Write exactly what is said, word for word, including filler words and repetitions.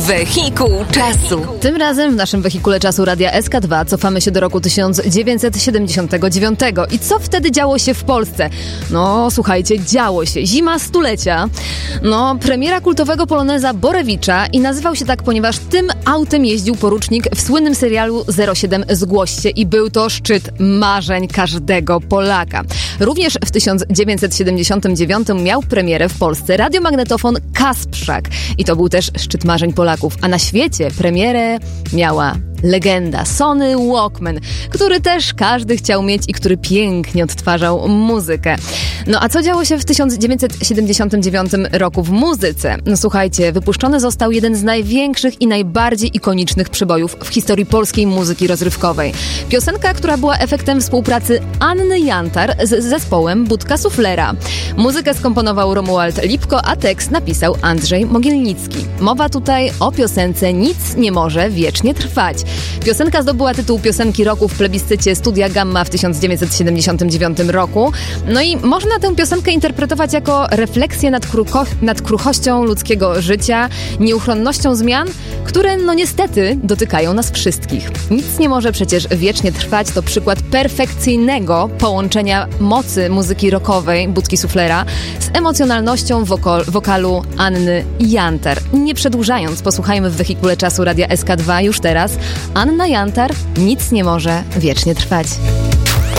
Wehikuł Czasu. Tym razem w naszym Wehikule Czasu Radia S K dwa cofamy się do roku tysiąc dziewięćset siedemdziesiątego dziewiątego. I co wtedy działo się w Polsce? No, słuchajcie, działo się. Zima stulecia. No, premiera kultowego poloneza Borewicza i nazywał się tak, ponieważ tym autem jeździł porucznik w słynnym serialu zero siedem Zgłoś się i był to szczyt marzeń każdego Polaka. Również w tysiąc dziewięćset siedemdziesiątym dziewiątym miał premierę w Polsce radiomagnetofon Kasprzak. I to był też szczyt marzeń Polaków. A na świecie premierę miała legenda Sony Walkman, który też każdy chciał mieć i który pięknie odtwarzał muzykę. No a co działo się w tysiąc dziewięćset siedemdziesiątym dziewiątym roku w muzyce? No słuchajcie, wypuszczony został jeden z największych i najbardziej ikonicznych przebojów w historii polskiej muzyki rozrywkowej. Piosenka, która była efektem współpracy Anny Jantar z zespołem Budka Suflera. Muzykę skomponował Romuald Lipko, a tekst napisał Andrzej Mogielnicki. Mowa tutaj o piosence Nic nie może wiecznie trwać. Piosenka zdobyła tytuł piosenki roku w plebiscycie Studia Gamma w tysiąc dziewięćset siedemdziesiątym dziewiątym roku. No i można tę piosenkę interpretować jako refleksję nad, kruko- nad kruchością ludzkiego życia, nieuchronnością zmian, które no niestety dotykają nas wszystkich. Nic nie może przecież wiecznie trwać to przykład perfekcyjnego połączenia mocy muzyki rockowej Budki Suflera z emocjonalnością wokal- wokalu Anny Jantar. Nie przedłużając, posłuchajmy w Wehikule Czasu Radia S K dwa już teraz Anna Jantar, Nic nie może wiecznie trwać.